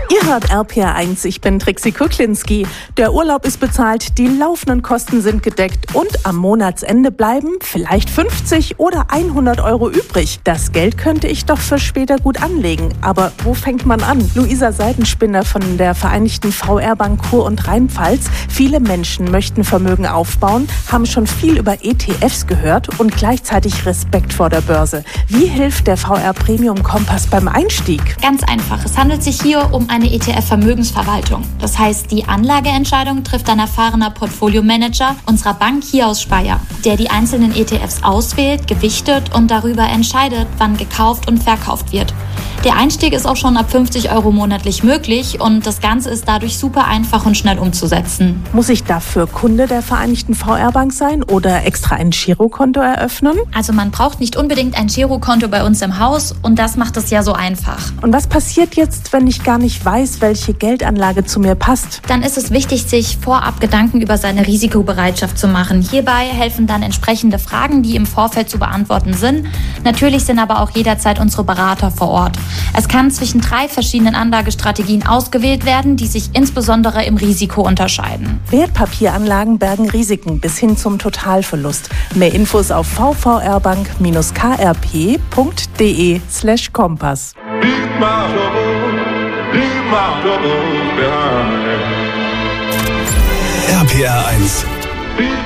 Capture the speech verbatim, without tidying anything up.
Ihr hört R P R eins, ich bin Trixie Kuklinski. Der Urlaub ist bezahlt, die laufenden Kosten sind gedeckt und am Monatsende bleiben vielleicht fünfzig oder hundert Euro übrig. Das Geld könnte ich doch für später gut anlegen. Aber wo fängt man an? Luisa Seidenspinner von der Vereinigten V R-Bank Kur- und Rheinpfalz. Viele Menschen möchten Vermögen aufbauen, haben schon viel über E T Fs gehört und gleichzeitig Respekt vor der Börse. Wie hilft der V R Premium Kompass beim Einstieg? Ganz einfach. Es handelt sich hier um eine E T F-Vermögensverwaltung. Das heißt, die Anlageentscheidung trifft ein erfahrener Portfolio-Manager unserer Bank hier aus Speyer, der die einzelnen E T Fs auswählt, gewichtet und darüber entscheidet, wann gekauft und verkauft wird. Der Einstieg ist auch schon ab fünfzig Euro monatlich möglich und das Ganze ist dadurch super einfach und schnell umzusetzen. Muss ich dafür Kunde der Vereinigten V R-Bank sein oder extra ein Girokonto eröffnen? Also man braucht nicht unbedingt ein Girokonto bei uns im Haus und das macht es ja so einfach. Und was passiert jetzt, wenn ich gar nicht weiß, welche Geldanlage zu mir passt? Dann ist es wichtig, sich vorab Gedanken über seine Risikobereitschaft zu machen. Hierbei helfen dann entsprechende Fragen, die im Vorfeld zu beantworten sind. Natürlich sind aber auch jederzeit unsere Berater vor Ort. Es kann zwischen drei verschiedenen Anlagestrategien ausgewählt werden, die sich insbesondere im Risiko unterscheiden. Wertpapieranlagen bergen Risiken bis hin zum Totalverlust. Mehr Infos auf vvrbank K R P punkt de slash Kompass. R P R eins